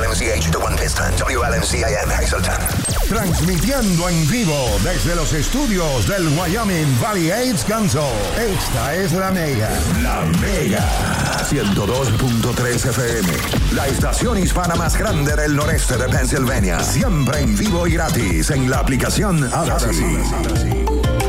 WMCH, The One Piston, WLMCIM, Hazleton. Transmitiendo en vivo desde los estudios del Wyoming Valley AIDS Council. Esta es La Mega. La Mega. 102.3 FM. La estación hispana más grande del noreste de Pennsylvania. Siempre en vivo y gratis en la aplicación Ahora Sí.